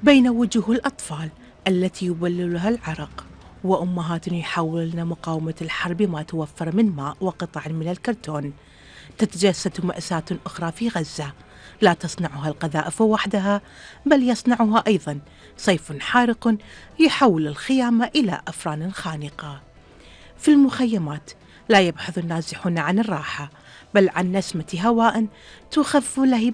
بين وجوه الأطفال التي يبللها العرق، وأمهات يحاولن مقاومة الحرب ما توفر من ماء وقطع من الكرتون. تتجسد مأساة أخرى في غزة لا تصنعها القذائف وحدها، بل يصنعها أيضا صيف حارق يحول الخيام إلى أفران خانقة. في المخيمات لا يبحث النازحون عن الراحة، بل عن نسمة هواء تخف لهب